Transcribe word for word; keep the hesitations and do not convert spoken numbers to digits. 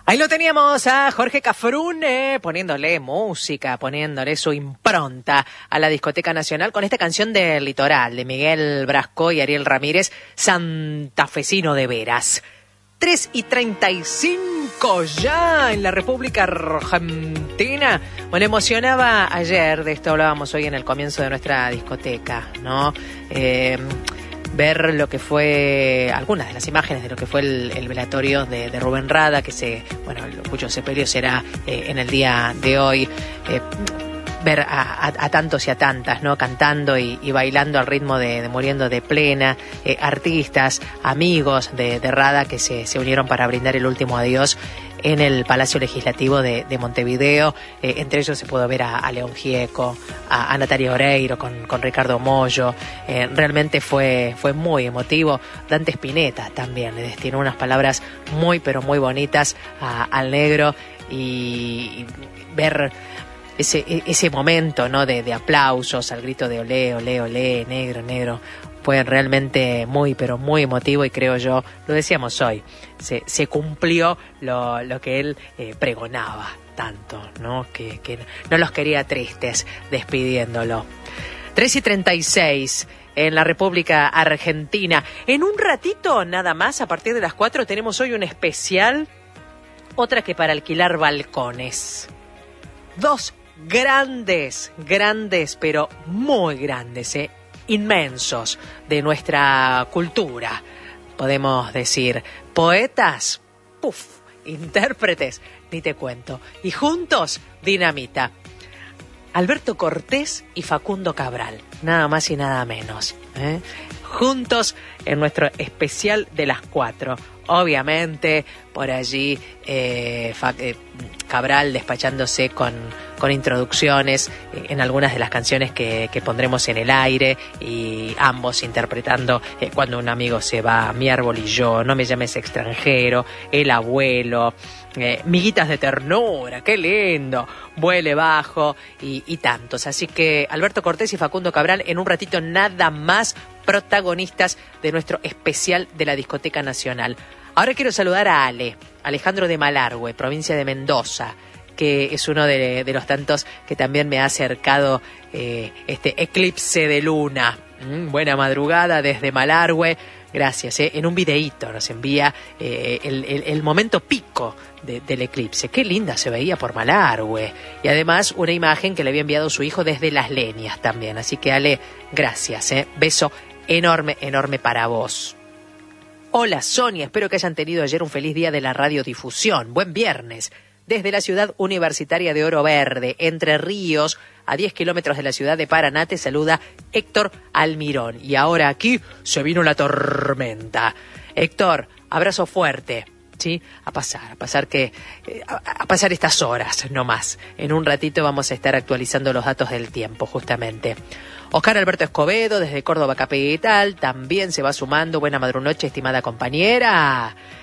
Ahí lo teníamos a Jorge Cafrune poniéndole música, poniéndole su impronta a la Discoteca Nacional con esta canción del Litoral de Miguel Brasco y Ariel Ramírez, Santafesino de veras. tres y treinta y cinco ya en la República Argentina. Bueno, emocionaba ayer, de esto hablábamos hoy en el comienzo de nuestra discoteca, ¿no? Eh... ver lo que fue, algunas de las imágenes de lo que fue el, el velatorio de, de Rubén Rada, que se, bueno, cuyo sepelio será eh, en el día de hoy, eh, ver a, a, a tantos y a tantas, ¿no? Cantando y, y bailando al ritmo de, de Muriendo de Plena, eh, artistas, amigos de, de Rada que se, se unieron para brindar el último adiós en el Palacio Legislativo de, de Montevideo. Eh, entre ellos se pudo ver a, a León Gieco, a, a Natalia Oreiro con, con Ricardo Mollo. Eh, realmente fue, fue muy emotivo. Dante Spinetta también le destinó unas palabras muy pero muy bonitas a, al negro, y, y ver ese, ese momento, ¿no? de, de aplausos al grito de olé, olé, olé, negro, negro. Fue realmente muy, pero muy emotivo, y creo yo, lo decíamos hoy, se, se cumplió lo, lo que él eh, pregonaba tanto, ¿no? Que, que no los quería tristes despidiéndolo. tres y treinta y seis en la República Argentina. En un ratito nada más, a partir de las cuatro, tenemos hoy un especial, otra que para alquilar balcones. Dos grandes, grandes, pero muy grandes, ¿eh? inmensos de nuestra cultura, podemos decir, poetas, puf, intérpretes, ni te cuento, y juntos dinamita. Alberto Cortés y Facundo Cabral, nada más y nada menos, ¿eh? juntos en nuestro especial de las cuatro. Obviamente, por allí eh, Fa- eh, Cabral despachándose con, con introducciones eh, en algunas de las canciones que, que pondremos en el aire, y ambos interpretando eh, Cuando un amigo se va, Mi árbol y yo, No me llames extranjero, El abuelo, eh, Miguitas de ternura, qué lindo, Vuele bajo y, y tantos. Así que Alberto Cortés y Facundo Cabral en un ratito nada más, protagonistas de nuestro especial de la Discoteca Nacional. Ahora quiero saludar a Ale, Alejandro de Malargüe, provincia de Mendoza, que es uno de, de los tantos que también me ha acercado eh, este eclipse de luna. Mm, buena madrugada desde Malargüe. Gracias, eh. en un videíto nos envía eh, el, el, el momento pico de, del eclipse. Qué linda se veía por Malargüe. Y además una imagen que le había enviado su hijo desde Las Leñas también. Así que Ale, gracias. Eh. Beso enorme, enorme para vos. Hola Sonia, espero que hayan tenido ayer un feliz día de la radiodifusión. Buen viernes. Desde la ciudad universitaria de Oro Verde, Entre Ríos, a diez kilómetros de la ciudad de Paraná, te saluda Héctor Almirón. Y ahora aquí se vino la tormenta. Héctor, abrazo fuerte, ¿sí? A pasar, a pasar que, a, a pasar estas horas, no más. En un ratito vamos a estar actualizando los datos del tiempo, justamente. Oscar Alberto Escobedo, desde Córdoba capital, también se va sumando. Buena madrunoche, estimada compañera.